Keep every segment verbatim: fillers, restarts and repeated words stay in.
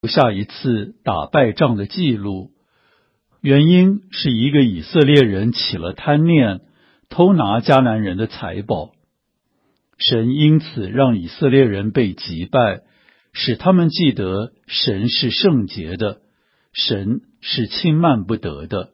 下一次打败仗的记录，原因是一个以色列人起了贪念，偷拿迦南人的财宝。神因此让以色列人被击败，使他们记得神是圣洁的，神是轻慢不得的。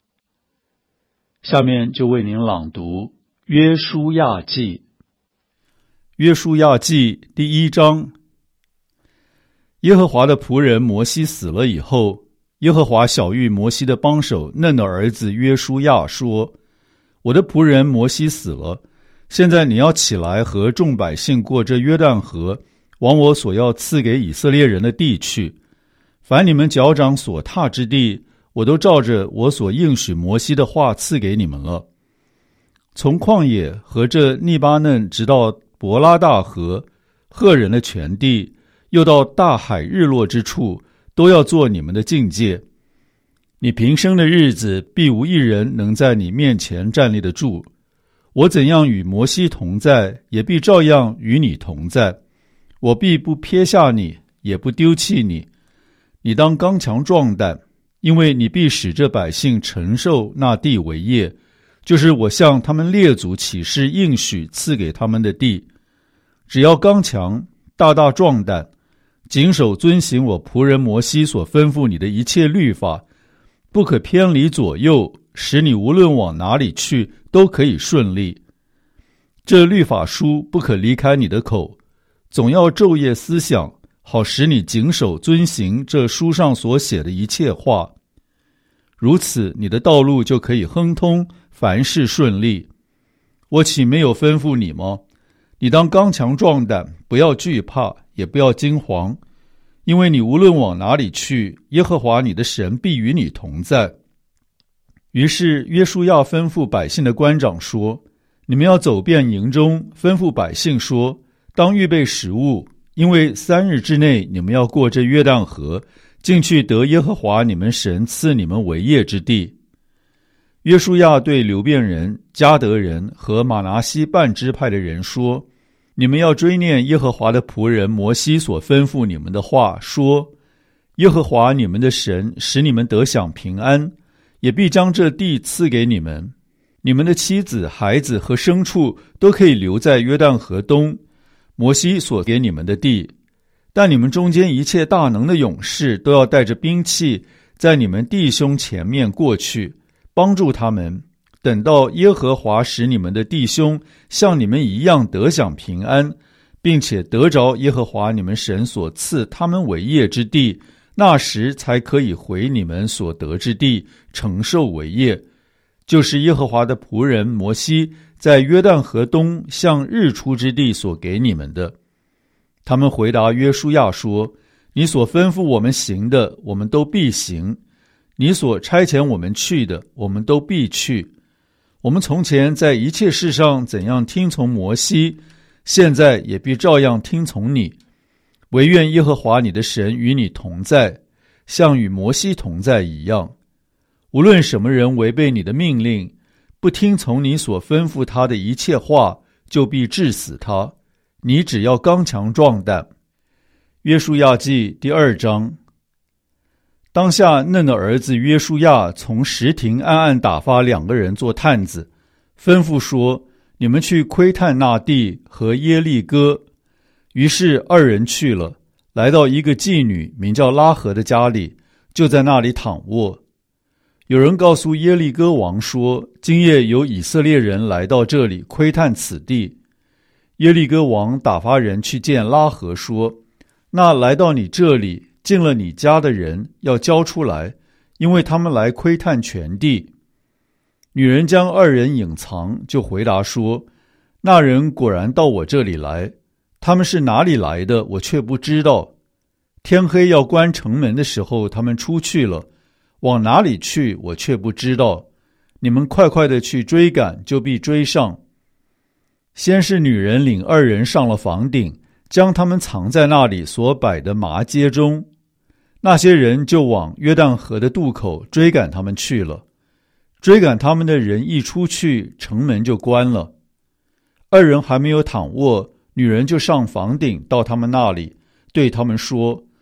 下面就为您朗读约书亚记。 约书亚记第一章。耶和华的仆人摩西死了以后，耶和华晓谕摩西的帮手嫩的儿子约书亚说：我的仆人摩西死了，现在你要起来和众百姓过这约旦河，往我所要赐给以色列人的地去。凡你们脚掌所踏之地，我都照着我所应许摩西的话赐给你们了。从旷野和这利巴嫩直到伯拉大河，赫人的全地，又到大海日落之处，都要做你们的境界。你平生的日子，必无一人能在你面前站立得住。我怎样与摩西同在，也必照样与你同在。我必不撇下你，也不丢弃你。你当刚强壮胆，因为你必使这百姓承受那地为业，就是我向他们列祖起誓应许赐给他们的地。只要刚强，大大壮胆，谨守遵行我仆人摩西所吩咐你的一切律法，不可偏离左右，使你无论往哪里去都可以顺利。这律法书不可离开你的口，总要昼夜思想，好使你谨守遵行这书上所写的一切话。如此，你的道路就可以亨通，凡事顺利。我岂没有吩咐你吗？你当刚强壮胆，不要惧怕，也不要惊惶，因为你无论往哪里去，耶和华你的神必与你同在。于是约书亚吩咐百姓的官长说：你们要走遍营中，吩咐百姓说，当预备食物，因为三日之内你们要过这约旦河，进去得耶和华你们神赐你们为业之地。约书亚对流便人、迦得人和玛拿西半支派的人说：你们要追念耶和华的仆人摩西所吩咐你们的话，说：耶和华你们的神使你们得享平安，也必将这地赐给你们。你们的妻子、孩子和牲畜都可以留在约旦河东，摩西所给你们的地。但你们中间一切大能的勇士都要带着兵器，在你们弟兄前面过去，帮助他们，等到耶和华使你们的弟兄像你们一样得享平安，并且得着耶和华你们神所赐他们为业之地，那时才可以回你们所得之地，承受为业，就是耶和华的仆人摩西在约旦河东向日出之地所给你们的。他们回答约书亚说：你所吩咐我们行的，我们都必行；你所差遣我们去的，我们都必去。我们从前在一切事上怎样听从摩西，现在也必照样听从你。惟愿耶和华你的神与你同在，像与摩西同在一样。无论什么人违背你的命令，不听从你所吩咐他的一切话，就必治死他。你只要刚强壮胆。约书亚记第二章。当下嫩的儿子约书亚从石亭暗暗打发两个人做探子，吩咐说：你们去窥探那地和耶利哥。于是二人去了，来到一个妓女名叫拉合的家里，就在那里躺卧。有人告诉耶利哥王说：今夜有以色列人来到这里窥探此地。耶利哥王打发人去见拉合说：那来到你这里进了你家的人要交出来，因为他们来窥探全地。女人将二人隐藏，就回答说：那人果然到我这里来，他们是哪里来的，我却不知道。天黑要关城门的时候，他们出去了，往哪里去，我却不知道。你们快快的去追赶，就必追上。先是女人领二人上了房顶，将他们藏在那里所摆的麻街中。那些人就往约旦河的渡口追赶他们去了。追赶他们的人一出去，城门就关了。二人还没有躺卧，女人就上房顶到他们那里，对他们说：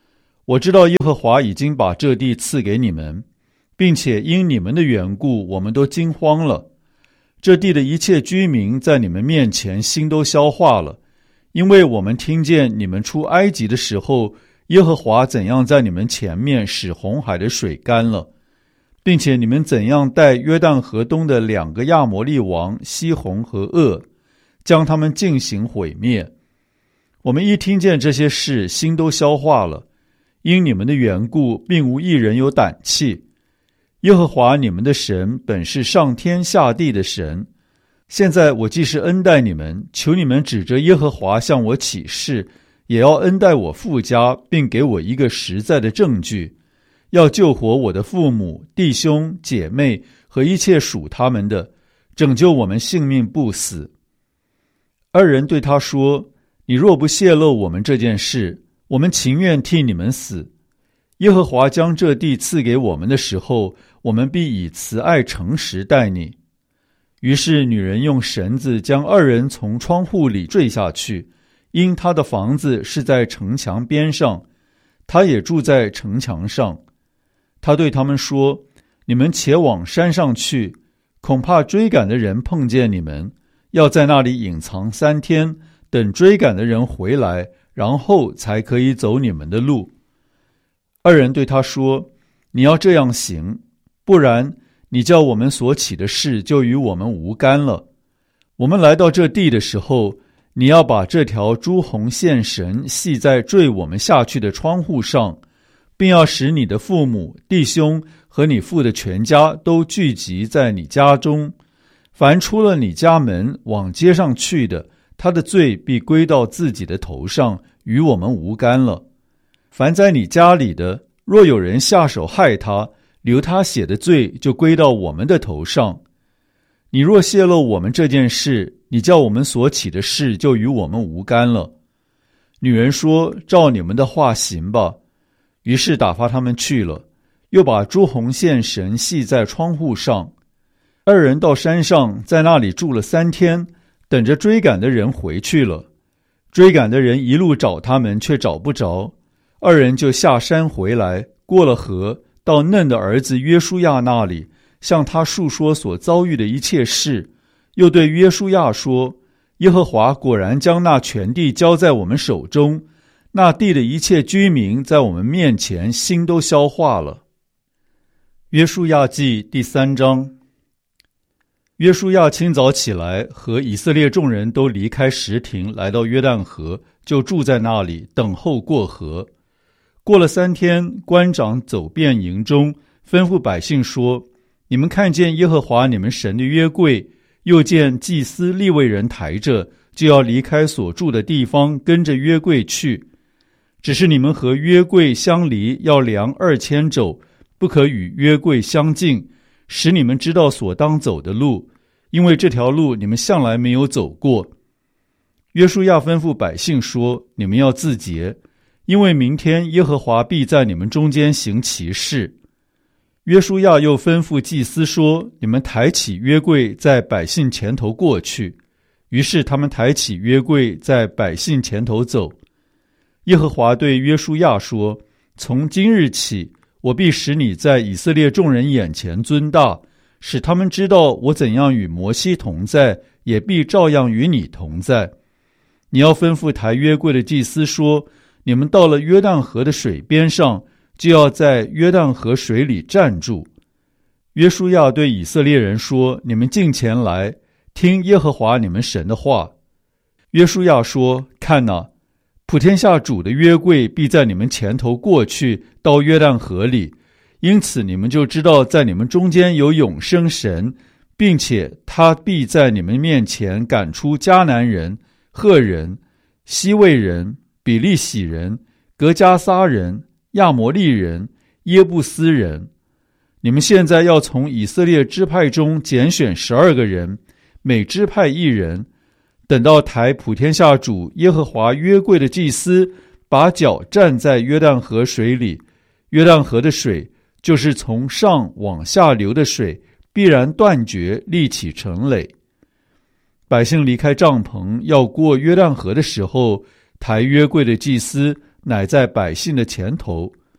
我知道耶和华已经把这地赐给你们，并且因你们的缘故，我们都惊慌了。这地的一切居民在你们面前心都消化了，因为我们听见你们出埃及的时候，耶和华怎样在你们前面使红海的水干了，并且你们怎样带约旦河东的两个亚摩利王西宏和噩，将他们进行毁灭。我们一听见这些事，心都消化了，因你们的缘故，并无一人有胆气。耶和华你们的神本是上天下地的神，现在我既是恩待你们，求你们指着耶和华向我起誓，也要恩待我父家，并给我一个实在的证据，要救活我的父母、弟兄、姐妹和一切属他们的，拯救我们性命不死。二人对他说，你若不泄露我们这件事，我们情愿替你们死。耶和华将这地赐给我们的时候，我们必以慈爱诚实待你。于是女人用绳子将二人从窗户里坠下去，因她的房子是在城墙边上，她也住在城墙上。她对他们说，你们且往山上去，恐怕追赶的人碰见你们，要在那里隐藏三天，等追赶的人回来，然后才可以走你们的路。二人对他说，你要这样行，不然你叫我们所起的事就与我们无干了。我们来到这地的时候，你要把这条朱红线绳系在坠我们下去的窗户上，并要使你的父母、弟兄和你父的全家都聚集在你家中。凡出了你家门往街上去的，他的罪必归到自己的头上，与我们无干了。凡在你家里的，若有人下手害他，流他血的罪就归到我们的头上。你若泄露我们这件事，你叫我们所起的事就与我们无干了。女人说，照你们的话行吧。于是打发他们去了，又把朱红线绳系在窗户上。二人到山上，在那里住了三天，等着追赶的人回去了。追赶的人一路找他们，却找不着。二人就下山回来，过了河，到嫩的儿子约书亚那里，向他述说所遭遇的一切事，又对约书亚说，耶和华果然将那全地交在我们手中，那地的一切居民在我们面前心都消化了。约书亚记第三章。约书亚清早起来，和以色列众人都离开什亭，来到约旦河，就住在那里，等候过河。过了三天，官长走遍营中，吩咐百姓说，你们看见耶和华你们神的约柜，又见祭司利未人抬着，就要离开所住的地方，跟着约柜去。只是你们和约柜相离，要量二千肘，不可与约柜相近，使你们知道所当走的路，因为这条路你们向来没有走过。约书亚吩咐百姓说，你们要自洁，因为明天耶和华必在你们中间行奇事。约书亚又吩咐祭司说，你们抬起约柜在百姓前头过去。于是他们抬起约柜在百姓前头走。耶和华对约书亚说，从今日起，我必使你在以色列众人眼前尊大，使他们知道我怎样与摩西同在，也必照样与你同在。你要吩咐抬约柜的祭司说，你们到了约旦河的水边上，就要在约旦河水里站住。约书亚对以色列人说，你们近前来，听耶和华你们神的话。约书亚说，看哪，普天下主的约柜必在你们前头过去，到约旦河里，因此你们就知道在你们中间有永生神，并且他必在你们面前赶出迦南人、赫人、西魏人、比利洗人、革迦撒人、亚摩利人、耶布斯人。你们现在要从以色列支派中拣选十二个人，每支派一人，等到抬普天下主耶和华约柜的祭司把脚站在约旦河水里，约旦河的水就是从上往下流的水，必然断绝，立起成垒。百姓离开帐篷要过约旦河的时候，抬约柜的祭司乃在百姓的前头，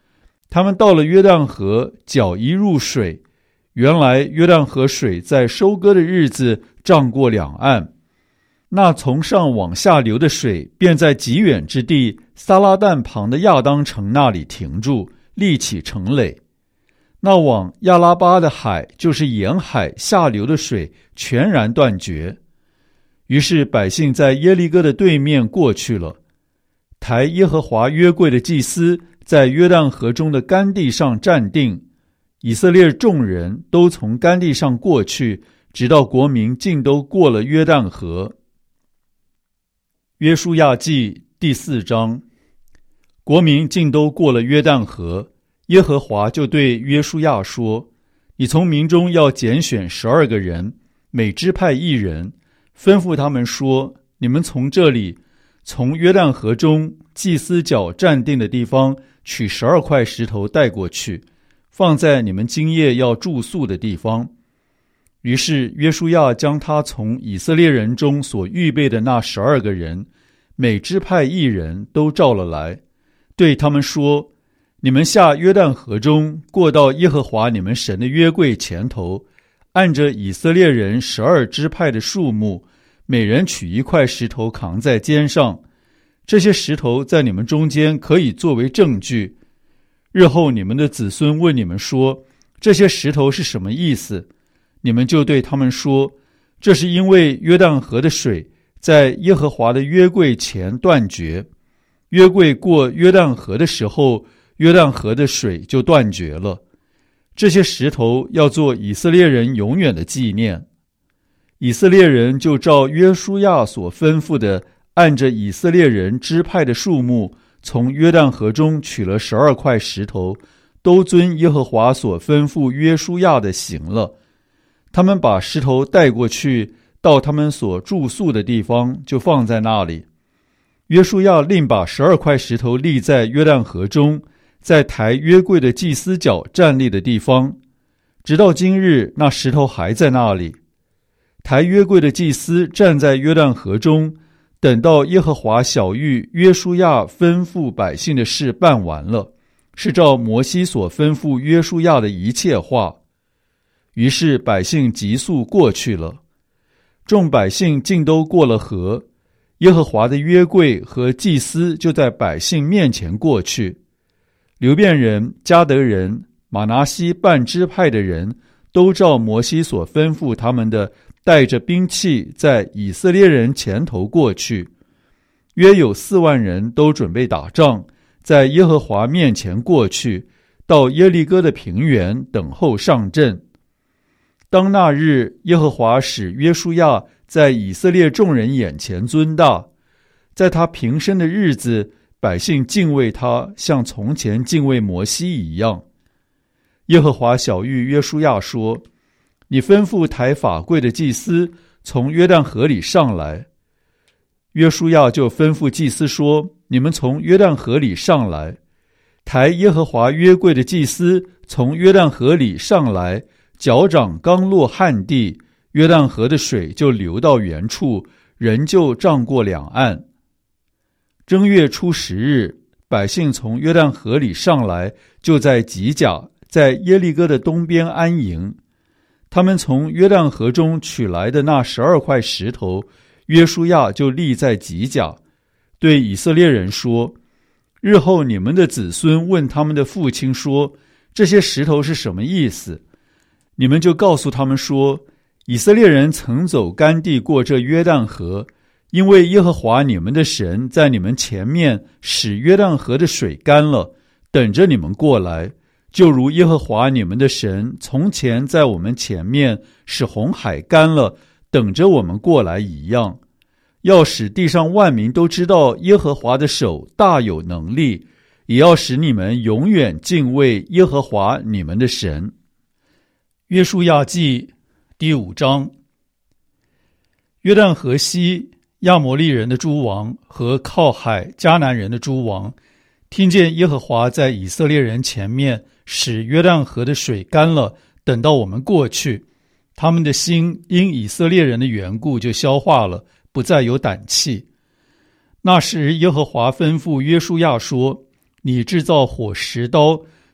他们到了约旦河，脚一入水，原来约旦河水在收割的日子涨过两岸，那从上往下流的水便在极远之地撒拉旦旁的亚当城那里停住，立起城垒。那往亚拉巴的海，就是沿海下流的水全然断绝。于是百姓在耶利哥的对面过去了。抬耶和华约柜的祭司在约旦河中的干地上站定，以色列众人都从干地上过去，直到国民尽都过了约旦河。约书亚记第四章。国民尽都过了约旦河，耶和华就对约书亚说：你从民中要拣选十二个人，每支派一人，吩咐他们说：你们从这里，从约旦河中祭司脚站定的地方取十二块石头带过去，放在你们今夜要住宿的地方。于是约书亚将他从以色列人中所预备的那十二个人，每支派一人都召了来，对他们说：你们下约旦河中，过到耶和华你们神的约柜前头，按着以色列人十二支派的数目，每人取一块石头扛在肩上。这些石头在你们中间可以作为证据。日后你们的子孙问你们说：这些石头是什么意思？你们就对他们说：这是因为约旦河的水在耶和华的约柜前断绝，约柜过约旦河的时候，约旦河的水就断绝了。这些石头要做以色列人永远的纪念。以色列人就照约书亚所吩咐的，按着以色列人支派的数目，从约旦河中取了十二块石头，都遵耶和华所吩咐约书亚的行了。他们把石头带过去，到他们所住宿的地方，就放在那里。约书亚另把十二块石头立在约旦河中，在抬约柜的祭司脚站立的地方，直到今日，那石头还在那里。抬约柜的祭司站在约旦河中，等到耶和华晓谕约书亚吩咐百姓的事办完了，是照摩西所吩咐约书亚的一切话。于是百姓急速过去了。众百姓尽都过了河，耶和华的约柜和祭司就在百姓面前过去。流便人、迦得人、玛拿西半支派的人，都照摩西所吩咐他们的，带着兵器在以色列人前头过去。约有四万人都准备打仗，在耶和华面前过去，到耶利哥的平原等候上阵。当那日，耶和华使约书亚在以色列众人眼前尊大，在他平生的日子，百姓敬畏他，像从前敬畏摩西一样。耶和华晓谕约书亚说：你吩咐抬法柜的祭司从约旦河里上来。约书亚就吩咐祭司说：你们从约旦河里上来。抬耶和华约柜的祭司从约旦河里上来，脚掌刚落旱地，约旦河的水就流到原处，人就涨过两岸。正月初十日，百姓从约旦河里上来，就在吉甲，在耶利哥的东边安营。他们从约旦河中取来的那十二块石头，约书亚就立在吉甲，对以色列人说：日后你们的子孙问他们的父亲说：这些石头是什么意思？你们就告诉他们说：以色列人曾走干地过这约旦河，因为耶和华你们的神在你们前面使约旦河的水干了，等着你们过来，就如耶和华你们的神从前在我们前面使红海干了，等着我们过来一样。要使地上万民都知道耶和华的手大有能力，也要使你们永远敬畏耶和华你们的神。约书亚记第五章。约旦河西亚摩利人的诸王和靠海迦南人的诸王，听见耶和华在以色列人前面使约旦河的水干了，等到我们过去，他们的心因以色列人的缘故就消化了，不再有胆气。那时耶和华吩咐约书亚说：你制造火石刀，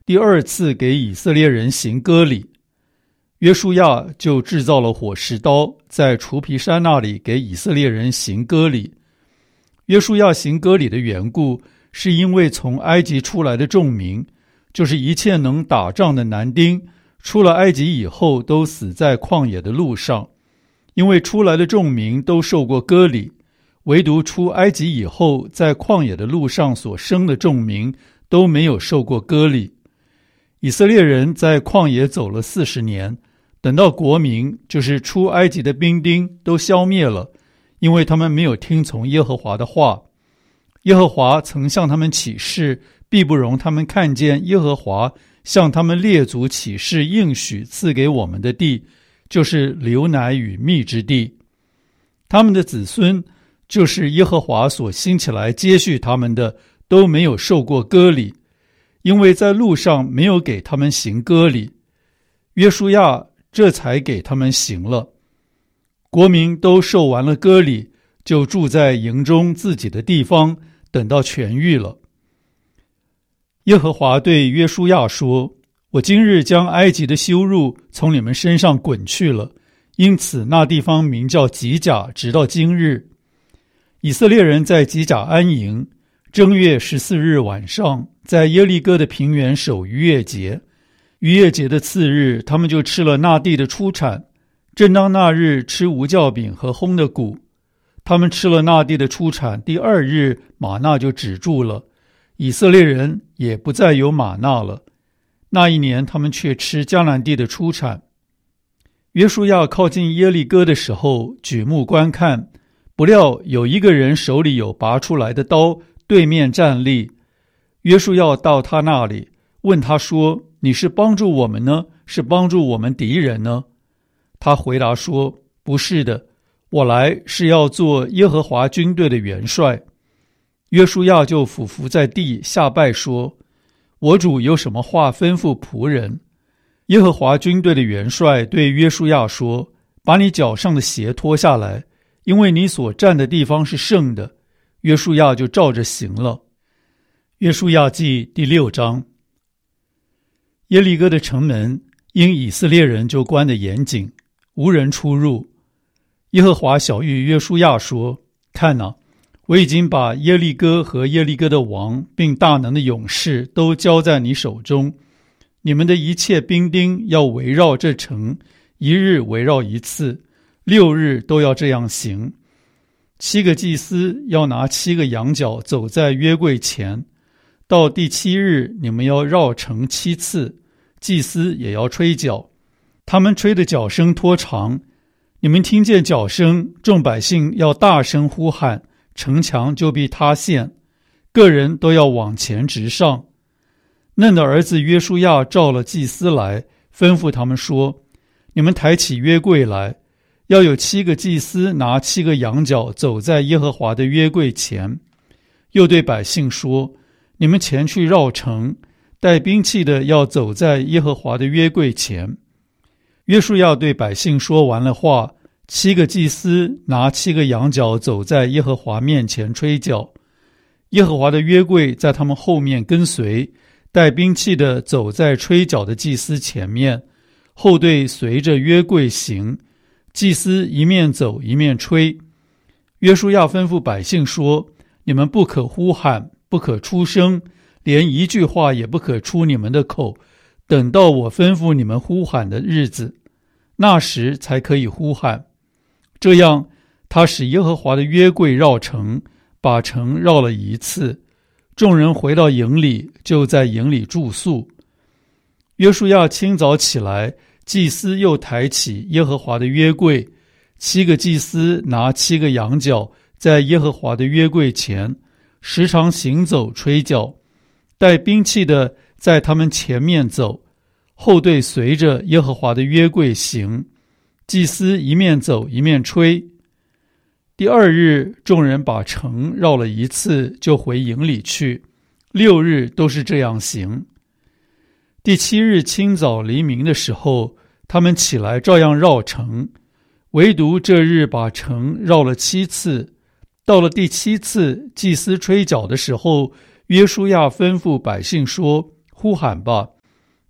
第二次给以色列人行割礼，约书亚就制造了火石刀，在除皮山那里给以色列人行割礼。约书亚行割礼的缘故，是因为从埃及出来的众民，就是一切能打仗的男丁，出了埃及以后都死在旷野的路上。因为出来的众民都受过割礼，唯独出埃及以后在旷野的路上所生的众民都没有受过割礼。以色列人在旷野走了四十年，等到国民，就是出埃及的兵丁都消灭了，因为他们没有听从耶和华的话。耶和华曾向他们起誓，必不容他们看见耶和华向他们列祖起誓应许赐给我们的地，就是流奶与蜜之地。他们的子孙，就是耶和华所兴起来接续他们的，都没有受过割礼，因为在路上没有给他们行割礼。约书亚这才给他们行了。国民都受完了割礼，就住在营中自己的地方，等到痊愈了。耶和华对约书亚说：我今日将埃及的羞辱从你们身上滚去了，因此那地方名叫吉甲，直到今日。以色列人在吉甲安营，正月十四日晚上，在耶利哥的平原守逾越节。逾越节的次日，他们就吃了那地的出产。正当那日吃无酵饼和烘的谷。他们吃了那地的出产，第二日玛纳就止住了，以色列人也不再有玛纳了。那一年他们却吃迦南地的出产。约书亚靠近耶利哥的时候，举目观看，不料有一个人手里有拔出来的刀，对面站立。约书亚到他那里，问他说：你是帮助我们呢，是帮助我们敌人呢？他回答说：不是的，我来是要做耶和华军队的元帅。约书亚就俯伏在地下拜说：我主有什么话吩咐仆人？耶和华军队的元帅对约书亚说：把你脚上的鞋脱下来，因为你所站的地方是圣的。约书亚就照着行了。约书亚记第六章。耶利哥的城门因以色列人就关得严谨，无人出入。耶和华晓谕约书亚说：看哪，我已经把耶利哥和耶利哥的王并大能的勇士都交在你手中，你们的一切兵丁要围绕这城，一日围绕一次，六日都要这样行。七个祭司要拿七个羊角走在约柜前，到第七日你们要绕城七次，祭司也要吹角，他们吹的角声拖长，你们听见角声，众百姓要大声呼喊，城墙就必塌陷，个人都要往前直上。嫩的儿子约书亚召了祭司来，吩咐他们说：你们抬起约柜来，要有七个祭司拿七个羊角走在耶和华的约柜前。又对百姓说：你们前去绕城，带兵器的要走在耶和华的约柜前。约书亚对百姓说完了话，七个祭司拿七个羊角走在耶和华面前吹角，耶和华的约柜在他们后面跟随，带兵器的走在吹角的祭司前面，后队随着约柜行，祭司一面走一面吹。约书亚吩咐百姓说：你们不可呼喊，不可出声，连一句话也不可出你们的口，等到我吩咐你们呼喊的日子，那时才可以呼喊。这样，他使耶和华的约柜绕城，把城绕了一次。众人回到营里，就在营里住宿。约书亚清早起来，祭司又抬起耶和华的约柜，七个祭司拿七个羊角，在耶和华的约柜前，时常行走吹角，带兵器的在他们前面走，后队随着耶和华的约柜行，祭司一面走一面吹。第二日，众人把城绕了一次，就回营里去，六日都是这样行。第七日清早黎明的时候，他们起来照样绕城，唯独这日把城绕了七次。到了第七次，祭司吹角的时候，约书亚吩咐百姓说：呼喊吧，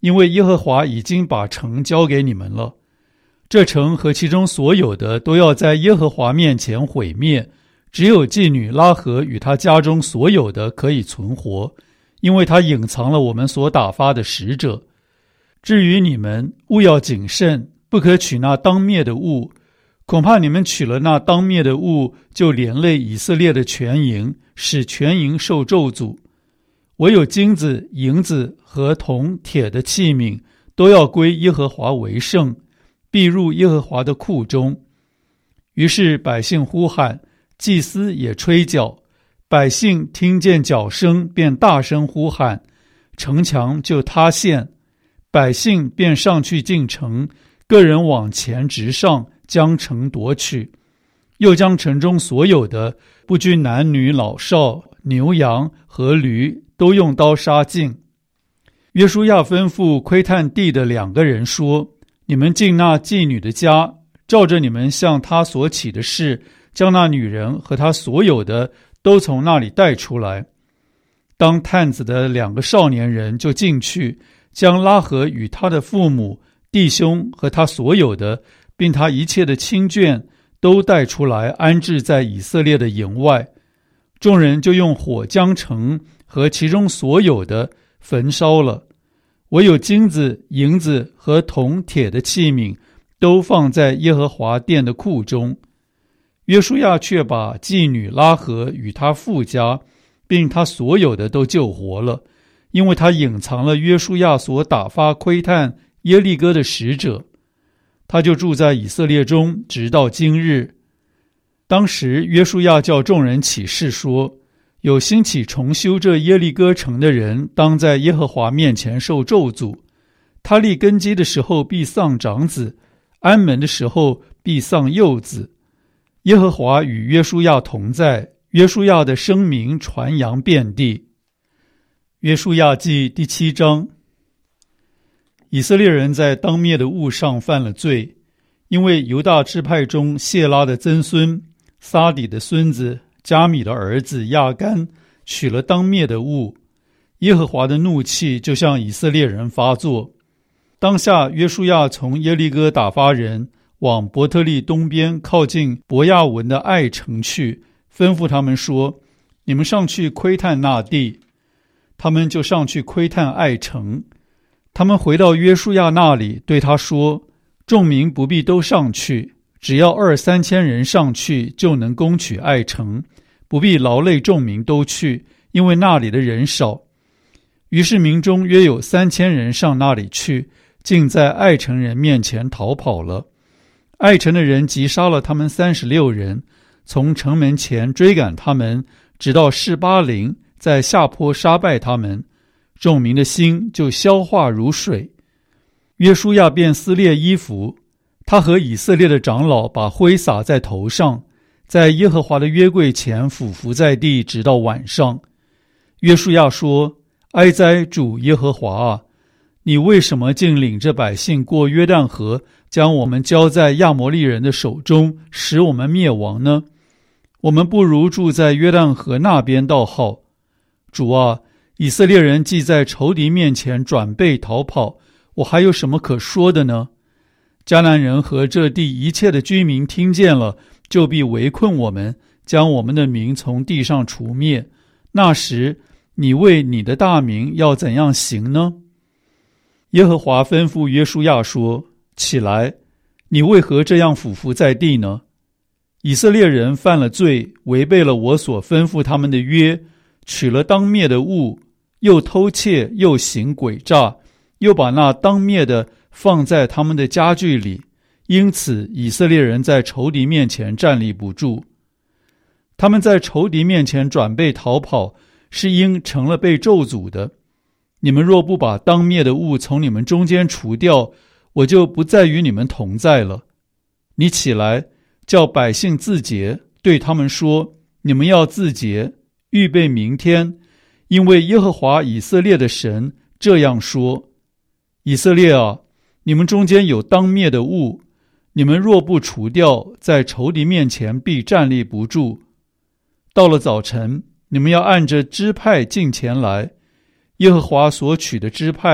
因为耶和华已经把城交给你们了。这城和其中所有的都要在耶和华面前毁灭，只有妓女拉合与她家中所有的可以存活，因为她隐藏了我们所打发的使者。至于你们，务要谨慎，不可取那当灭的物，恐怕你们取了那当灭的物，就连累以色列的全营，使全营受咒诅。唯有金子、银子和铜、铁的器皿，都要归耶和华为圣，必入耶和华的库中。于是百姓呼喊，祭司也吹角，百姓听见角声，便大声呼喊，城墙就塌陷，百姓便上去进城，个人往前直上，将城夺取，又将城中所有的，不拘男女老少、牛羊和驴，都用刀杀尽。约书亚吩咐窥探地的两个人说，你们进那妓女的家，照着你们向她所起的事，将那女人和她所有的都从那里带出来。当探子的两个少年人就进去，将拉合与他的父母、弟兄和他所有的，并他一切的亲眷都带出来，安置在以色列的营外。众人就用火将城和其中所有的焚烧了，唯有金子、银子和铜、铁的器皿都放在耶和华殿的库中。约书亚却把妓女拉合与他父家，并他所有的都救活了，因为他隐藏了约书亚所打发窥探耶利哥的使者。他就住在以色列中，直到今日。当时约书亚叫众人起誓说，有兴起重修这耶利哥城的人，当在耶和华面前受咒诅。他立根基的时候必丧长子，安门的时候必丧幼子。耶和华与约书亚同在，约书亚的声名传扬遍地。约书亚记第七章。以色列人在当灭的物上犯了罪，因为犹大支派中谢拉的曾孙撒底的孙子加米的儿子亚干取了当灭的物，耶和华的怒气就向以色列人发作。当下约书亚从耶利哥打发人往伯特利东边靠近伯亚文的爱城去，吩咐他们说，你们上去窥探那地。他们就上去窥探爱城。他们回到约书亚那里，对他说，众民不必都上去，只要二三千人上去，就能攻取爱城，不必劳累众民都去，因为那里的人少。于是民中约有三千人上那里去，竟在爱城人面前逃跑了。爱城的人击杀了他们三十六人，从城门前追赶他们，直到示巴陵，在下坡杀败他们。众民的心就消化如水。约书亚便撕裂衣服，他和以色列的长老把灰撒在头上，在耶和华的约柜前俯伏在地，直到晚上。约书亚说，哀哉主耶和华啊，你为什么竟领着百姓过约旦河，将我们交在亚摩利人的手中，使我们灭亡呢？我们不如住在约旦河那边倒好。主啊，以色列人既在仇敌面前转背逃跑，我还有什么可说的呢？迦南人和这地一切的居民听见了，就必围困我们，将我们的名从地上除灭。那时，你为你的大名要怎样行呢？耶和华吩咐约书亚说，起来，你为何这样俯伏在地呢？以色列人犯了罪，违背了我所吩咐他们的约，取了当灭的物，又偷窃，又行诡诈，又把那当灭的放在他们的家具里，因此以色列人在仇敌面前站立不住。他们在仇敌面前转背逃跑，是因成了被咒诅的。你们若不把当灭的物从你们中间除掉，我就不再与你们同在了。你起来，叫百姓自洁，对他们说，你们要自洁，预备明天，因为耶和华以色列的神这样说，以色列啊，你们中间有当灭的物，你们若不除掉，在仇敌面前必站立不住。到了早晨，你们要按着支派进前来，耶和华所取的支派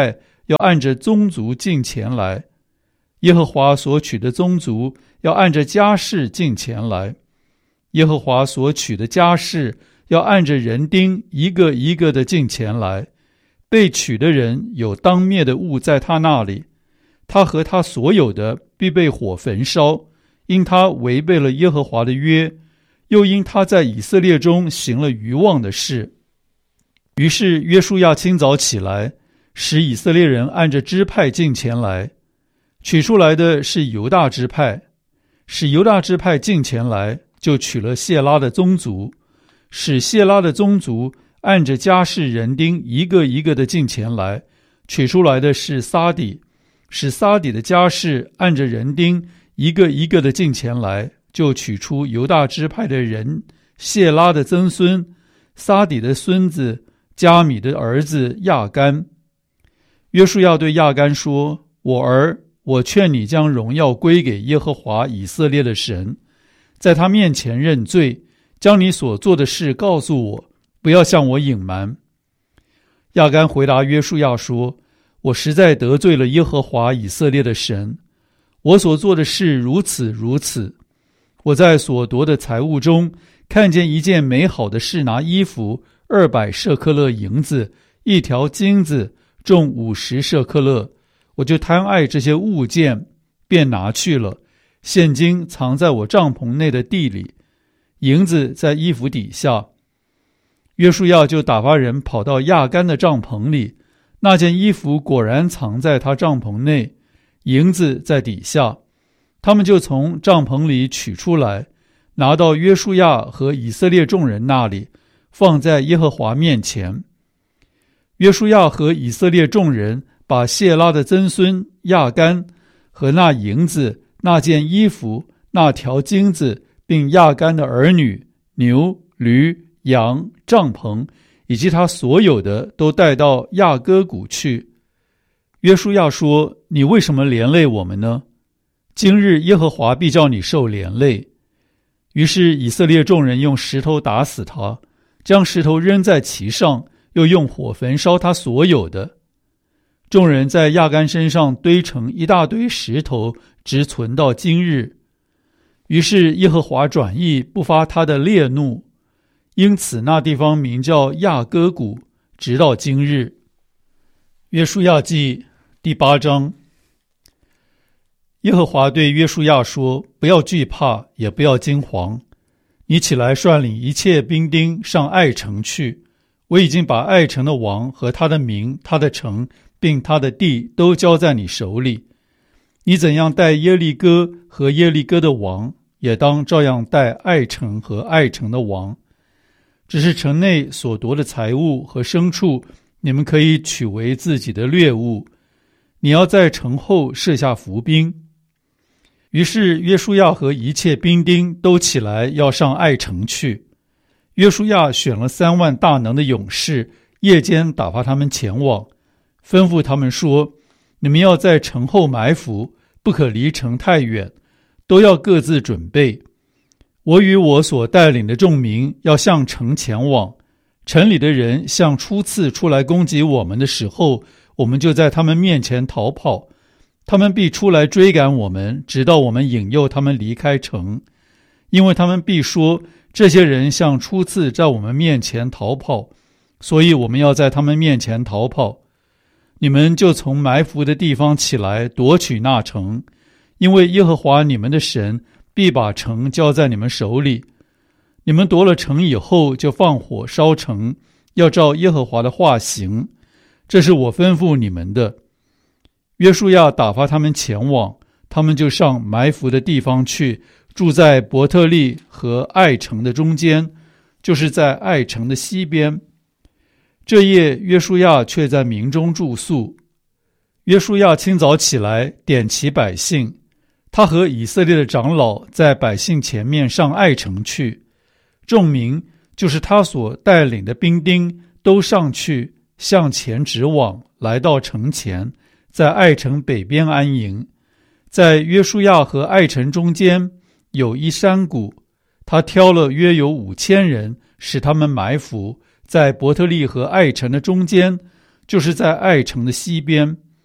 要按着宗族进前来，耶和华所取的宗族要按着家世进前来，耶和华所取的家世要按着人丁一个一个的进前来。被取的人有当灭的物在他那里，他和他所有的必被火焚烧，因他违背了耶和华的约，又因他在以色列中行了愚妄的事。于是约书亚清早起来，使以色列人按着支派进前来，取出来的是犹大支派，使犹大支派进前来，就取了谢拉的宗族，使谢拉的宗族按着家世人丁一个一个的进前来，取出来的是撒底，使撒底的家世按着人丁一个一个的进前来，就取出犹大支派的人谢拉的曾孙撒底的孙子加米的儿子亚干。约书亚对亚干说：我儿，我劝你将荣耀归给耶和华以色列的神，在他面前认罪，将你所做的事告诉我，不要向我隐瞒。亚干回答约书亚说：我实在得罪了耶和华以色列的神，我所做的事如此如此。我在所夺的财物中看见一件美好的示拿衣服，二百舍克勒银子，一条金子重五十舍克勒，我就贪爱这些物件，便拿去了。现今藏在我帐篷内的地里，银子在衣服底下。约书亚就打发人跑到亚干的帐篷里，那件衣服果然藏在他帐篷内，银子在底下。他们就从帐篷里取出来，拿到约书亚和以色列众人那里，放在耶和华面前。约书亚和以色列众人把谢拉的曾孙亚干和那银子、那件衣服、那条金子，并亚干的儿女、牛、驴、羊、帐篷，以及他所有的，都带到亚哥谷去。约书亚说：你为什么连累我们呢？今日耶和华必叫你受连累。于是以色列众人用石头打死他，将石头扔在其上，又用火焚烧他所有的。众人在亚干身上堆成一大堆石头，直存到今日。于是耶和华转意，不发他的烈怒，因此那地方名叫亚哥谷，直到今日。约书亚记第八章。耶和华对约书亚说：不要惧怕，也不要惊惶，你起来率领一切兵丁上爱城去。我已经把爱城的王和他的民、他的城并他的地都交在你手里。你怎样待耶利哥和耶利哥的王，也当照样待爱城和爱城的王。只是城内所夺的财物和牲畜，你们可以取为自己的掠物。你要在城后设下伏兵。于是约书亚和一切兵丁都起来要上爱城去。约书亚选了三万大能的勇士，夜间打发他们前往，吩咐他们说：你们要在城后埋伏，不可离城太远，都要各自准备。我与我所带领的众民要向城前往，城里的人像初次出来攻击我们的时候，我们就在他们面前逃跑，他们必出来追赶我们，直到我们引诱他们离开城。因为他们必说，这些人像初次在我们面前逃跑，所以我们要在他们面前逃跑。你们就从埋伏的地方起来，夺取那城，因为耶和华你们的神必把城交在你们手里。你们夺了城以后，就放火烧城，要照耶和华的话行，这是我吩咐你们的。约书亚打发他们前往，他们就上埋伏的地方去，住在伯特利和爱城的中间，就是在爱城的西边。这夜约书亚却在民中住宿。约书亚清早起来，点齐百姓，他和以色列的长老在百姓前面上爱城去。众民，就是他所带领的兵丁，都上去向前直往，来到城前，在爱城北边安营。在约书亚和爱城中间有一山谷，他挑了约有五千人，使他们埋伏在伯特利和爱城的中间，就是在爱城的西边。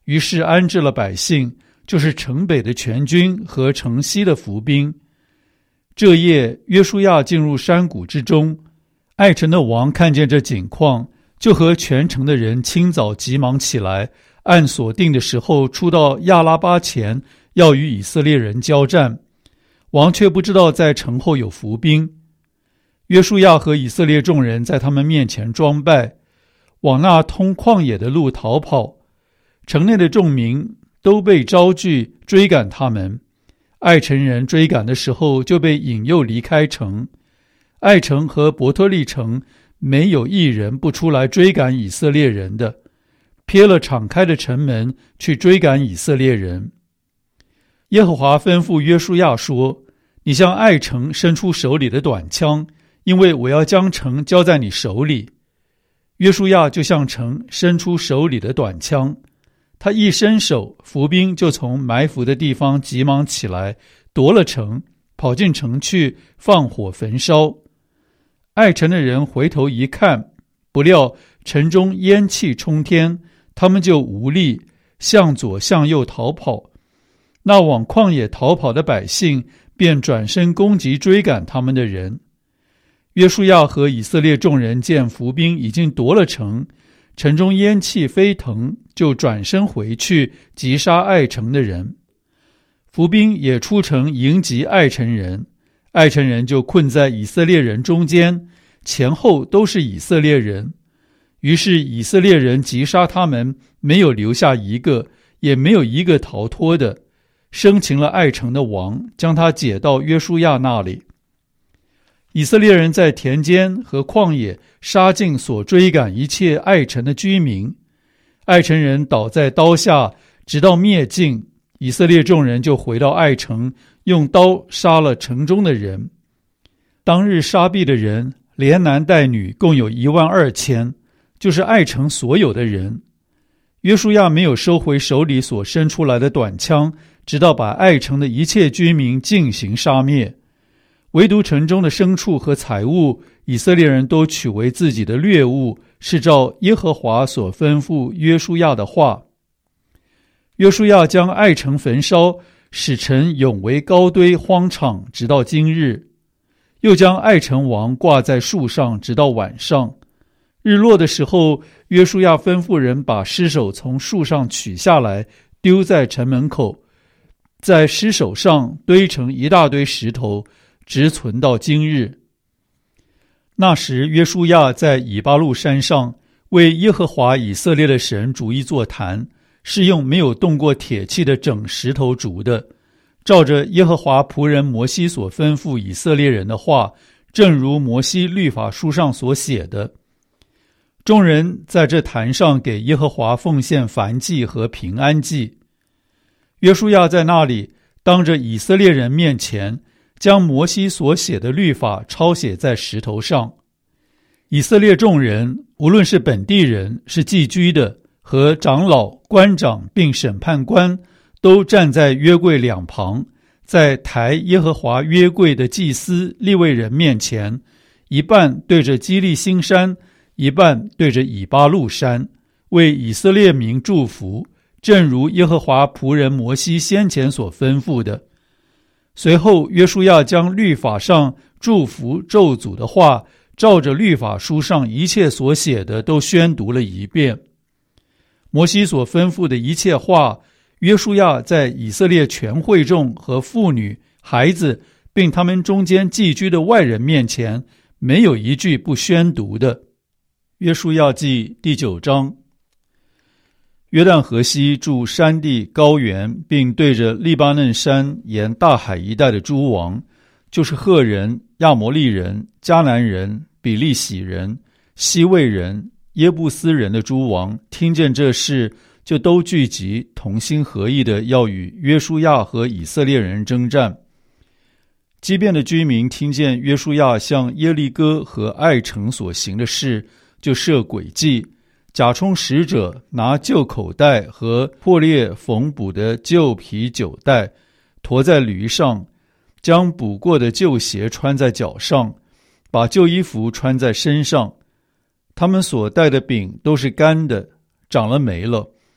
于是安置了百姓，就是城北的全军和城西的伏兵。这夜，约书亚进入山谷之中，爱城的王看见这景况，就和全城的人清早急忙起来，按所定的时候出到亚拉巴前，要与以色列人交战。王却不知道在城后有伏兵。约书亚和以色列众人在他们面前装败，往那通旷野的路逃跑。城内的众民都被招聚追赶他们。爱城人追赶的时候就被引诱离开城。爱城和伯特利城没有一人不出来追赶以色列人的，撇了敞开的城门去追赶以色列人。耶和华吩咐约书亚说：你向爱城伸出手里的短枪，因为我要将城交在你手里。约书亚就向城伸出手里的短枪，他一伸手，伏兵就从埋伏的地方急忙起来，夺了城，跑进城去，放火焚烧。爱城的人回头一看，不料城中烟气冲天，他们就无力，向左向右逃跑。那往旷野逃跑的百姓便转身攻击追赶他们的人。约书亚和以色列众人见伏兵已经夺了城，城中烟气飞腾，就转身回去击杀爱城的人。伏兵也出城迎击爱城人，爱城人就困在以色列人中间，前后都是以色列人。于是以色列人击杀他们，没有留下一个，也没有一个逃脱的。生擒了爱城的王，将他解到约书亚那里。以色列人在田间和旷野杀尽所追赶一切爱城的居民，爱城人倒在刀下，直到灭尽。以色列众人就回到爱城，用刀杀了城中的人。当日杀毙的人，连男带女，共有一万二千，就是爱城所有的人。约书亚没有收回手里所伸出来的短枪，直到把爱城的一切居民尽行杀灭。唯独城中的牲畜和财物，以色列人都取为自己的掠物，是照耶和华所吩咐约书亚的话。约书亚将爱城焚烧，使城永为高堆荒场，直到今日。又将爱城王挂在树上，直到晚上。日落的时候，约书亚吩咐人把尸首从树上取下来，丢在城门口，在尸首上堆成一大堆石头，直存到今日。那时约书亚在以巴路山上为耶和华以色列的神筑一座坛，是用没有动过铁器的整石头筑的，照着耶和华仆人摩西所吩咐以色列人的话，正如摩西律法书上所写的。众人在这坛上给耶和华奉献燔祭和平安祭。约书亚在那里当着以色列人面前，将摩西所写的律法抄写在石头上。以色列众人，无论是本地人，是寄居的，和长老、官长并审判官，都站在约柜两旁，在抬耶和华约柜的祭司利未人面前，一半对着基利新山，一半对着以巴路山，为以色列民祝福，正如耶和华仆人摩西先前所吩咐的。随后约书亚将律法上祝福咒诅的话，照着律法书上一切所写的都宣读了一遍。摩西所吩咐的一切话，约书亚在以色列全会众和妇女、孩子，并他们中间寄居的外人面前，没有一句不宣读的。约书亚记第九章。约旦河西住山地高原，并对着利巴嫩山沿大海一带的诸王，就是赫人、亚摩利人、迦南人、比利洗人、西魏人、耶布斯人的诸王，听见这事，就都聚集，同心合意的要与约书亚和以色列人征战。基遍的居民听见约书亚向耶利哥和爱城所行的事，就设诡计，假充使者，拿旧口袋和破裂缝补的旧皮酒袋，驮在驴上，将补过的旧鞋穿在脚上，把旧衣服穿在身上。他们所带的饼都是干的，长了霉了。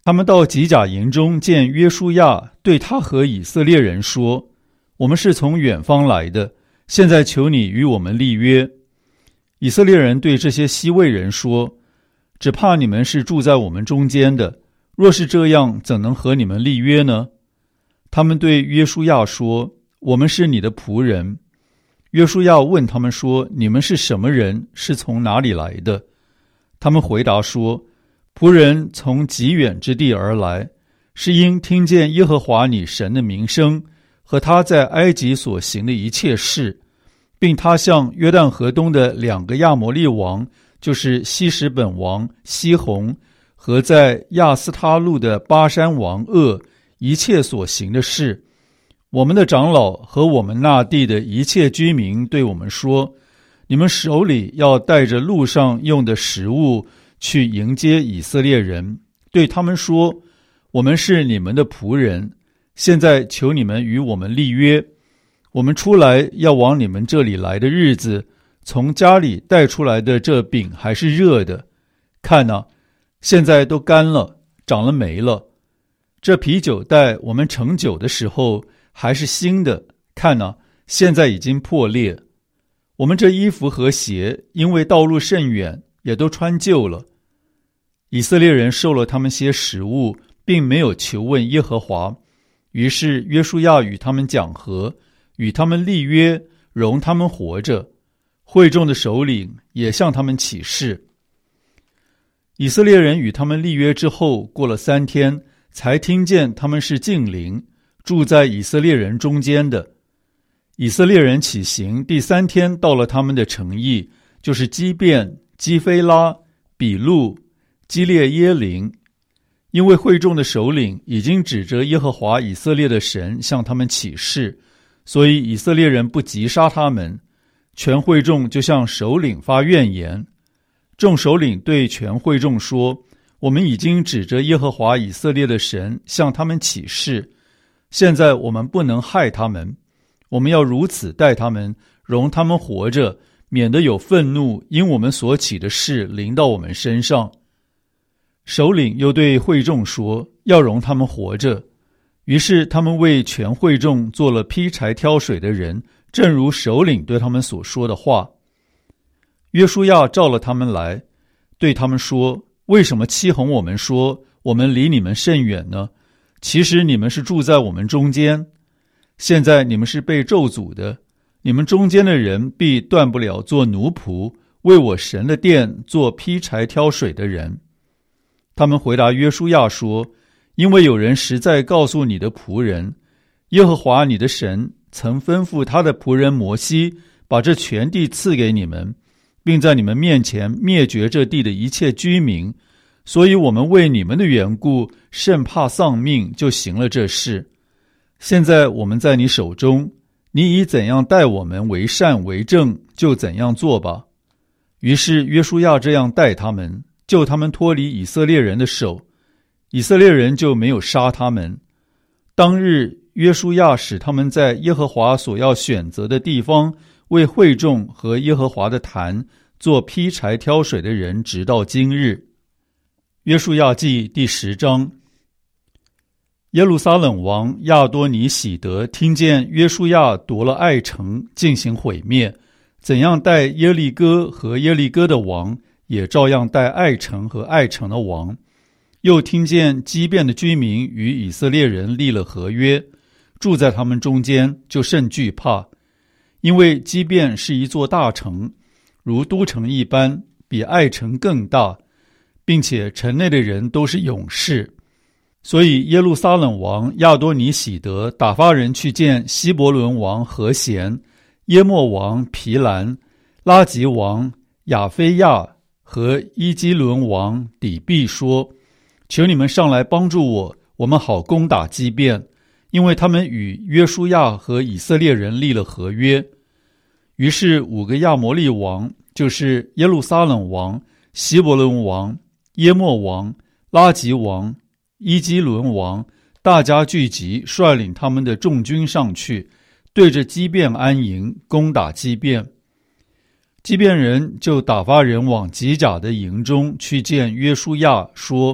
他们到吉甲营中见约书亚，对他和以色列人说：我们是从远方来的，现在求你与我们立约。以色列人对这些西魏人说：只怕你们是住在我们中间的，若是这样，怎能和你们立约呢？他们对约书亚说：我们是你的仆人。约书亚问他们说：你们是什么人？是从哪里来的？他们回答说：仆人从极远之地而来，是因听见耶和华你神的名声和他在埃及所行的一切事，并他向约旦河东的两个亚摩利王，就是希实本王西宏和在亚斯他路的巴山王噩一切所行的事。我们的长老和我们那地的一切居民对我们说：你们手里要带着路上用的食物去迎接以色列人，对他们说：我们是你们的仆人，现在求你们与我们立约。我们出来要往你们这里来的日子，从家里带出来的这饼还是热的，看哪，现在都干了，长了霉了。这啤酒袋我们盛酒的时候还是新的，看哪，现在已经破裂。我们这衣服和鞋因为道路甚远，也都穿旧了。以色列人受了他们些食物，并没有求问耶和华，于是约书亚与他们讲和，与他们立约，容他们活着。会众的首领也向他们起誓。以色列人与他们立约之后，过了三天，才听见他们是近邻，住在以色列人中间的。以色列人起行，第三天到了他们的城邑，就是基遍、基非拉、比路、基列耶林。因为会众的首领已经指着耶和华以色列的神向他们起誓，所以以色列人不击杀他们。全会众就向首领发怨言。众首领对全会众说：我们已经指着耶和华以色列的神向他们起誓，现在我们不能害他们，我们要如此待他们，容他们活着，免得有愤怒因我们所起的事临到我们身上。首领又对会众说：要容他们活着。于是他们为全会众做了劈柴挑水的人，正如首领对他们所说的话。约书亚召了他们来，对他们说：为什么欺哄我们说我们离你们甚远呢？其实你们是住在我们中间。现在你们是被咒诅的，你们中间的人必断不了做奴仆，为我神的殿做劈柴挑水的人。他们回答约书亚说：因为有人实在告诉你的仆人，耶和华你的神曾吩咐他的仆人摩西把这全地赐给你们，并在你们面前灭绝这地的一切居民，所以我们为你们的缘故甚怕丧命，就行了这事。现在我们在你手中，你以怎样待我们为善为正，就怎样做吧。于是约书亚这样待他们，救他们脱离以色列人的手，以色列人就没有杀他们。当日约书亚使他们在耶和华所要选择的地方，为会众和耶和华的坛做劈柴挑水的人，直到今日。约书亚记第十章。耶路撒冷王亚多尼喜德听见约书亚夺了爱城，进行毁灭，怎样待耶利哥和耶利哥的王，也照样待爱城和爱城的王。又听见基遍的居民与以色列人立了合约，住在他们中间，就甚惧怕，因为基遍是一座大城，如都城一般，比爱城更大，并且城内的人都是勇士。所以耶路撒冷王亚多尼喜德打发人去见希伯伦王何咸、耶莫王皮兰、拉吉王亚非亚和伊基伦王底毕说：求你们上来帮助我，我们好攻打基遍，因为他们与约书亚和以色列人立了合约。于是五个亚摩利王，就是耶路撒冷王、希伯伦王、耶莫王、拉吉王、伊基伦王，大家聚集，率领他们的众军上去，对着基遍安营，攻打基遍。基遍人就打发人往吉甲的营中去见约书亚，说：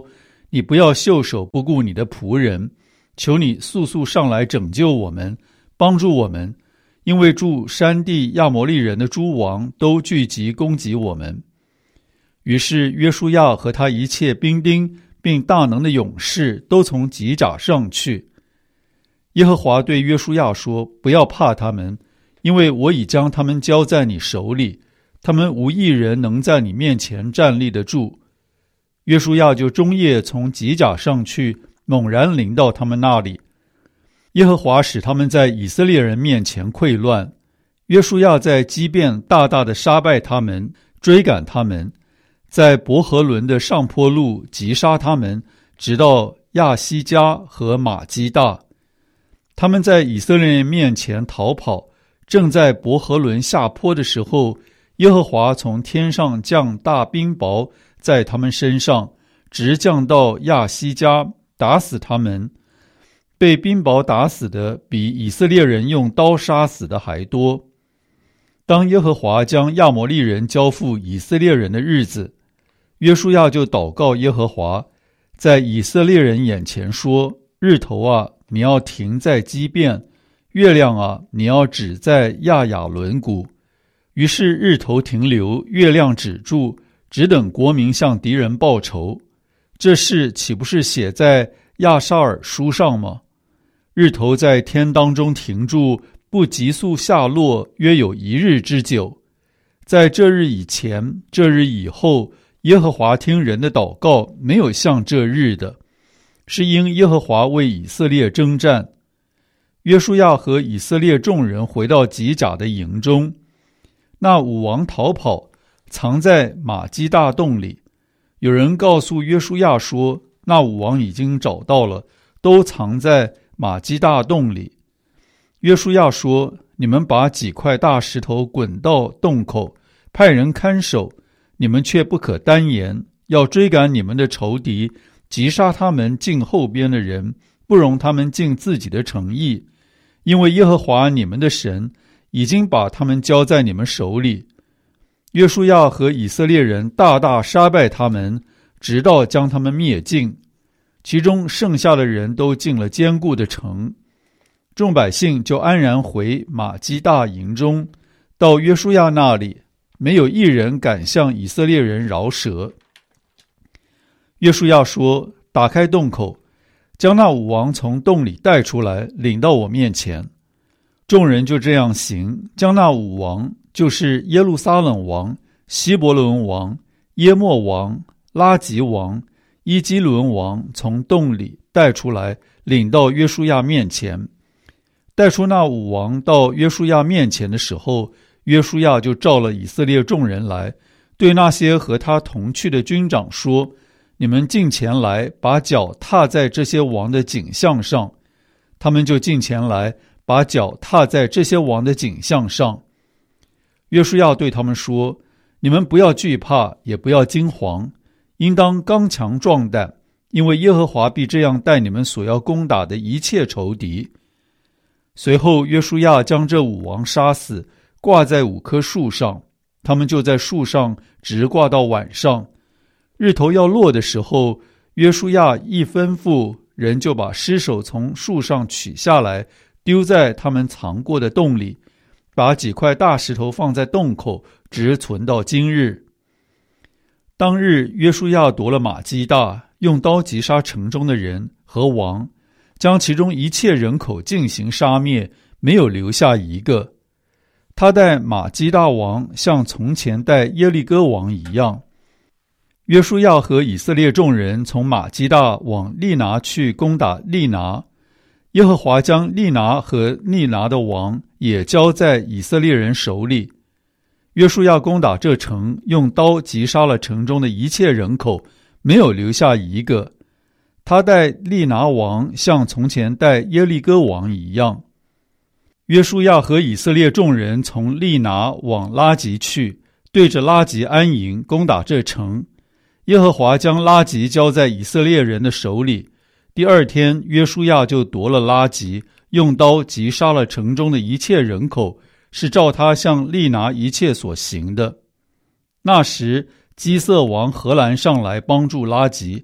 你不要袖手不顾你的仆人，求你速速上来拯救我们，帮助我们，因为住山地亚摩利人的诸王都聚集攻击我们。于是约书亚和他一切兵丁并大能的勇士都从吉甲上去。耶和华对约书亚说，不要怕他们，因为我已将他们交在你手里，他们无一人能在你面前站立得住。约书亚就终夜从吉甲上去，猛然临到他们那里。耶和华使他们在以色列人面前溃乱。约书亚在基遍大大的杀败他们，追赶他们，在伯和伦的上坡路击杀他们，直到亚西加和马基大。他们在以色列人面前逃跑，正在伯和伦下坡的时候，耶和华从天上降大冰雹在他们身上，直降到亚西加，打死他们。被冰雹打死的比以色列人用刀杀死的还多。当耶和华将亚摩利人交付以色列人的日子，约书亚就祷告耶和华，在以色列人眼前说，日头啊，你要停在基遍，月亮啊，你要止在亚雅伦谷。于是日头停留，月亮止住，只等国民向敌人报仇。这事岂不是写在亚沙尔书上吗？日头在天当中停住，不急速下落，约有一日之久。在这日以前，这日以后，耶和华听人的祷告，没有像这日的，是因耶和华为以色列征战。约书亚和以色列众人回到吉甲的营中，那五王逃跑，藏在马基大洞里。有人告诉约书亚说，那五王已经找到了，都藏在马基大洞里。约书亚说，你们把几块大石头滚到洞口，派人看守，你们却不可单言，要追赶你们的仇敌，击杀他们进后边的人，不容他们进自己的城邑，因为耶和华你们的神已经把他们交在你们手里。约书亚和以色列人大大杀败他们，直到将他们灭尽，其中剩下的人都进了坚固的城。众百姓就安然回马基大营中，到约书亚那里，没有一人敢向以色列人饶舌。约书亚说，打开洞口，将那五王从洞里带出来，领到我面前。众人就这样行，将那五王，就是耶路撒冷王、希伯伦王、耶莫王、拉吉王、伊基伦王，从洞里带出来，领到约书亚面前。带出那五王到约书亚面前的时候，约书亚就召了以色列众人来，对那些和他同去的军长说，你们近前来，把脚踏在这些王的颈项上。他们就近前来，把脚踏在这些王的颈项上。约书亚对他们说，你们不要惧怕，也不要惊惶，应当刚强壮胆，因为耶和华必这样待你们所要攻打的一切仇敌。随后约书亚将这五王杀死，挂在五棵树上，他们就在树上直挂到晚上。日头要落的时候，约书亚一吩咐，人就把尸首从树上取下来，丢在他们藏过的洞里，把几块大石头放在洞口，直存到今日。当日约书亚夺了马基大，用刀击杀城中的人和王，将其中一切人口进行杀灭，没有留下一个。他待马基大王像从前待耶利哥王一样。约书亚和以色列众人从马基大往利拿去攻打利拿，耶和华将利拿和利拿的王也交在以色列人手里。约书亚攻打这城，用刀击杀了城中的一切人口，没有留下一个。他待利拿王像从前待耶利哥王一样。约书亚和以色列众人从利拿往拉吉去，对着拉吉安营，攻打这城。耶和华将拉吉交在以色列人的手里。第二天，约书亚就夺了拉吉，用刀击杀了城中的一切人口，是照他向利拿一切所行的。那时基色王荷兰上来帮助拉吉，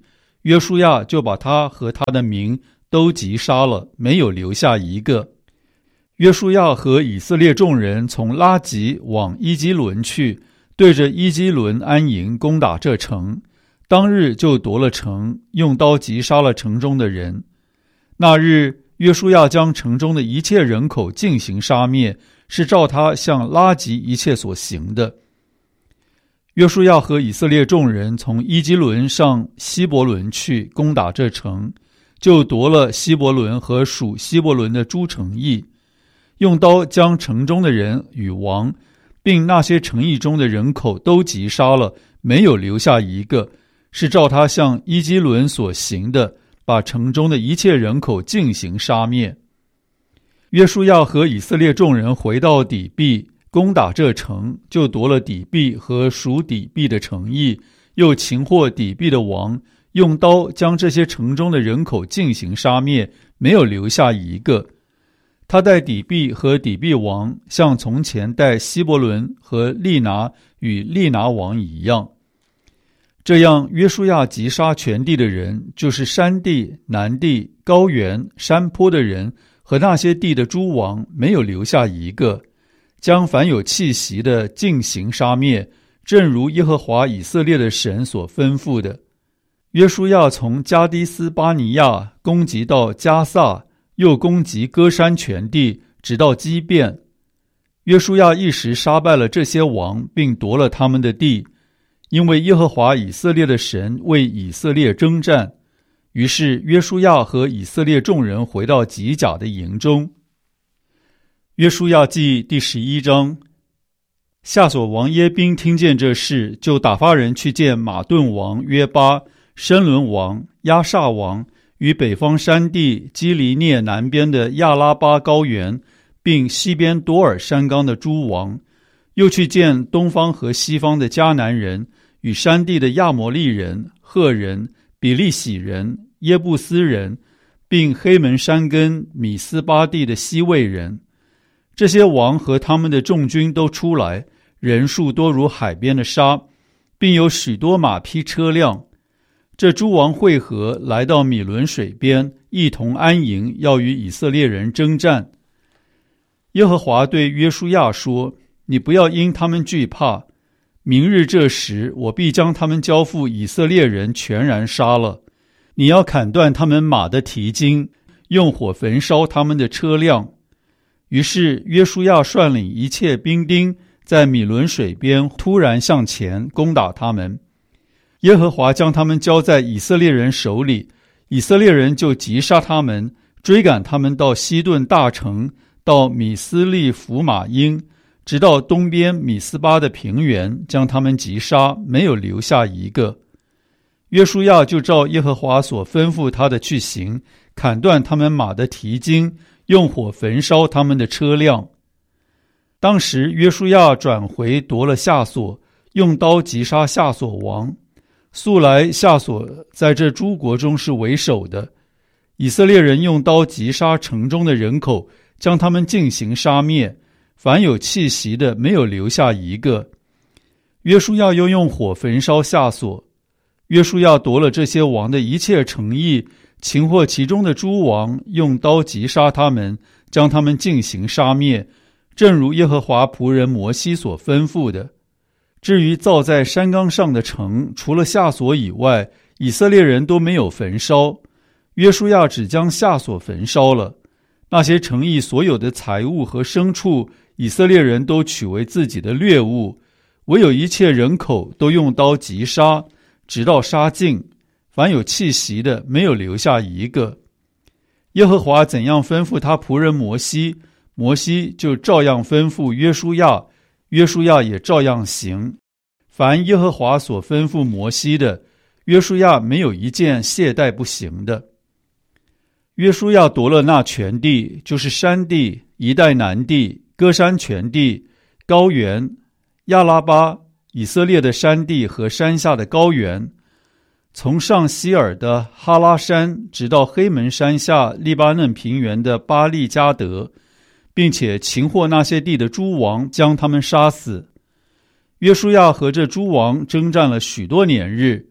约书亚就把他和他的民都击杀了，没有留下一个。约书亚和以色列众人从拉吉往伊基伦去，对着伊基伦安营，攻打这城。当日就夺了城，用刀击杀了城中的人。那日约书亚将城中的一切人口进行杀灭，是照他向拉吉一切所行的。约书亚和以色列众人从伊基伦上希伯伦去，攻打这城，就夺了希伯伦和属希伯伦的诸城邑，用刀将城中的人与王，并那些城邑中的人口都击杀了，没有留下一个，是照他向伊基伦所行的，把城中的一切人口进行杀灭。约书亚和以色列众人回到底壁，攻打这城，就夺了底壁和属底壁的城邑，又擒获底壁的王，用刀将这些城中的人口进行杀灭，没有留下一个。他待底壁和底壁王，像从前待希伯伦和利拿与利拿王一样。这样约书亚击杀全地的人，就是山地、南地、高原、山坡的人和那些地的诸王，没有留下一个，将凡有气息的尽行杀灭，正如耶和华以色列的神所吩咐的。约书亚从加迪斯巴尼亚攻击到加萨，又攻击歌山全地，直到基遍。约书亚一时杀败了这些王，并夺了他们的地，因为耶和华以色列的神为以色列征战。于是约书亚和以色列众人回到吉甲的营中。约书亚记第十一章。夏所王耶宾听见这事，就打发人去见马顿王约巴、申伦王、亚萨王与北方山地基利涅南边的亚拉巴高原，并西边多尔山冈的诸王，又去见东方和西方的迦南人与山地的亚摩利人、赫人、比利洗人、耶布斯人，并黑门山根米斯巴地的西魏人。这些王和他们的众军都出来，人数多如海边的沙，并有许多马匹车辆。这诸王会合，来到米伦水边，一同安营，要与以色列人征战。耶和华对约书亚说：你不要因他们惧怕，明日这时，我必将他们交付以色列人，全然杀了。你要砍断他们马的蹄筋，用火焚烧他们的车辆。于是约书亚率领一切兵丁，在米伦水边突然向前攻打他们。耶和华将他们交在以色列人手里，以色列人就击杀他们，追赶他们到西顿大城，到米斯利弗马因，直到东边米斯巴的平原，将他们击杀，没有留下一个。约书亚就照耶和华所吩咐他的去行，砍断他们马的蹄筋，用火焚烧他们的车辆。当时约书亚转回夺了夏所，用刀击杀夏所王。素来夏所在这诸国中是为首的。以色列人用刀击杀城中的人口，将他们进行杀灭，凡有气息的没有留下一个。约书亚又用火焚烧夏所。约书亚夺了这些王的一切城邑，擒获其中的诸王，用刀击杀他们，将他们进行杀灭，正如耶和华仆人摩西所吩咐的。至于造在山冈上的城，除了夏所以外，以色列人都没有焚烧。约书亚只将夏所焚烧了。那些城邑所有的财物和牲畜，以色列人都取为自己的掠物，唯有一切人口都用刀击杀，直到杀尽，凡有气息的没有留下一个。耶和华怎样吩咐他仆人摩西，摩西就照样吩咐约书亚，约书亚也照样行。凡耶和华所吩咐摩西的，约书亚没有一件懈怠不行的。约书亚夺了那全地，就是山地、一带南地、歌山全地、高原、亚拉巴、以色列的山地和山下的高原，从上希尔的哈拉山，直到黑门山下利巴嫩平原的巴利加德，并且擒获那些地的诸王，将他们杀死。约书亚和这诸王征战了许多年日，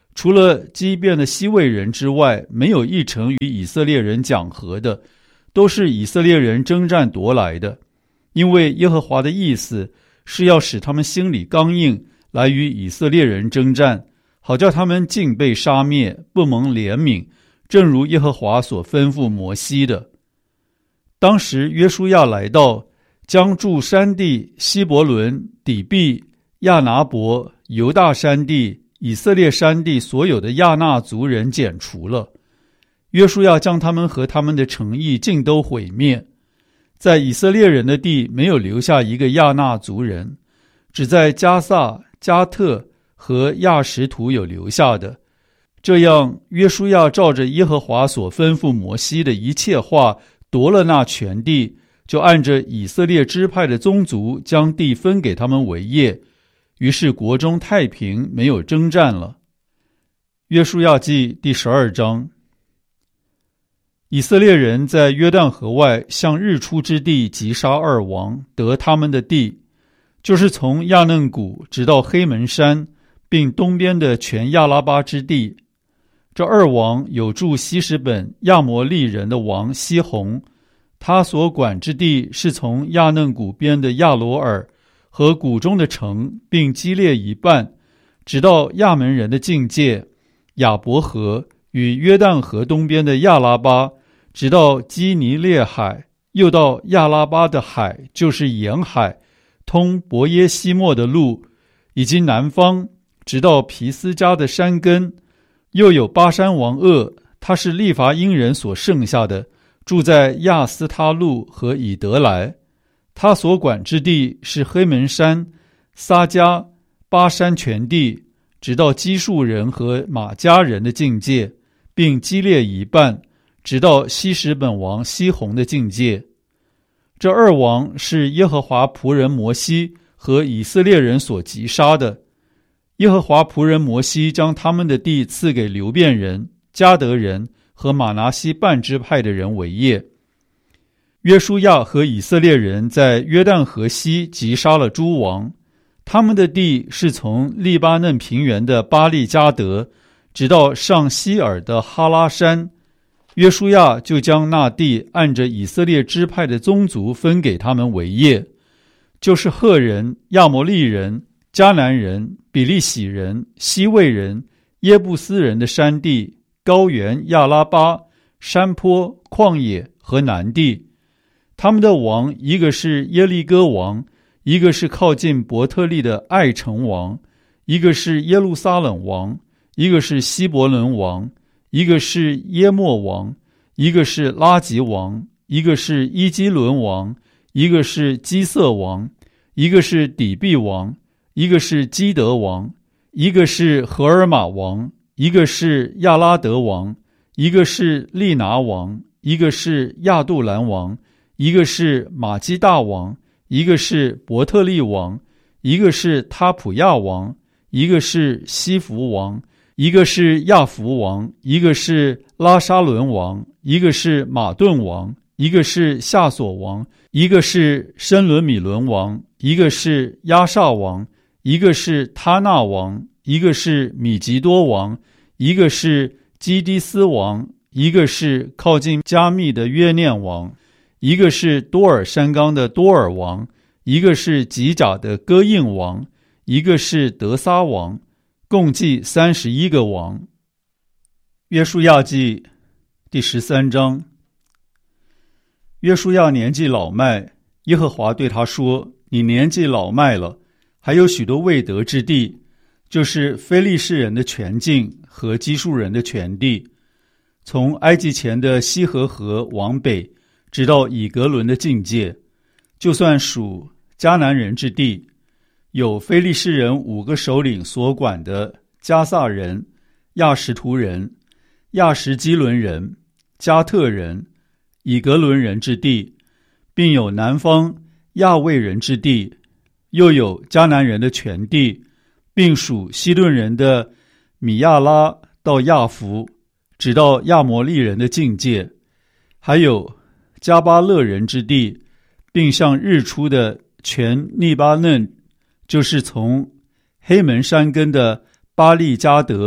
除了基遍的西魏人之外，没有一城与以色列人讲和的，都是以色列人征战夺来的。因为耶和华的意思是要使他们心里刚硬，来与以色列人征战，好叫他们尽被杀灭，不蒙怜悯，正如耶和华所吩咐摩西的。当时约书亚来到，将住山地、希伯伦、底比、亚拿伯、犹大山地、以色列山地所有的亚纳族人剪除了。约书亚将他们和他们的城邑尽都毁灭，在以色列人的地没有留下一个亚纳族人，只在加萨、加特和亚什图有留下的。这样，约书亚照着耶和华所吩咐摩西的一切话，夺了那全地，就按着以色列支派的宗族，将地分给他们为业。于是国中太平，没有征战了。约书亚记第十二章。以色列人在约旦河外向日出之地击杀二王，得他们的地，就是从亚嫩谷直到黑门山，并东边的全亚拉巴之地。这二王有住希实本亚摩利人的王西宏，他所管之地是从亚嫩谷边的亚罗尔和谷中的城，并基列一半，直到亚门人的境界亚伯河与约旦河东边的亚拉巴，直到基尼列海，又到亚拉巴的海，就是沿海，通伯耶西莫的路，以及南方，直到皮斯加的山根。又有巴山王噩，他是利伐因人所剩下的，住在亚斯他路和以德来。他所管之地是黑门山、撒迦、巴山全地，直到基述人和马加人的境界，并基列一半，直到希实本王西宏的境界。这二王是耶和华仆人摩西和以色列人所击杀的。耶和华仆人摩西将他们的地赐给流便人、迦得人和马拿西半支派的人为业。约书亚和以色列人在约旦河西击杀了诸王，他们的地是从利巴嫩平原的巴利迦得，直到上希尔的哈拉山。约书亚就将那地按着以色列支派的宗族分给他们为业，就是赫人、亚摩利人、迦南人、比利洗人、西魏人、耶布斯人的山地、高原、亚拉巴、山坡、旷野和南地。他们的王，一个是耶利哥王，一个是靠近伯特利的爱城王，一个是耶路撒冷王，一个是希伯伦王，一个是耶莫王，一个是拉吉王，一个是伊基伦王，一个是基色王，一个是底比王，一个是基德王，一个是荷尔玛王，一个是亚拉德王，一个是利拿王，一个是亚杜兰王，一个是马基大王，一个是伯特利王，一个是他普亚王，一个是西弗王，一个是亚弗王，一个是拉沙伦王，一个是马顿王，一个是夏索王，一个是申伦米伦王，一个是亚萨王，一个是他纳王，一个是米吉多王，一个是基迪斯王，一个是靠近加密的约念王，一个是多尔山冈的多尔王，一个是吉甲的哥印王，一个是德撒王，共计三十一个王。约书亚记第十三章。约书亚年纪老迈，耶和华对他说：你年纪老迈了，还有许多未得之地，就是非利士人的全境和基述人的全地，从埃及前的西河河往北，直到以格伦的境界，就算属迦南人之地，有非利士人五个首领所管的加萨人、亚什图人、亚什基伦人、加特人、以格伦人之地，并有南方亚卫人之地，又有迦南人的全地，并属西顿人的米亚拉到亚弗，直到亚摩利人的境界，还有加巴勒人之地，并向日出的全利巴嫩，就是从黑门山根的巴利迦得，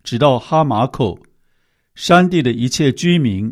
直到哈马口，山地的一切居民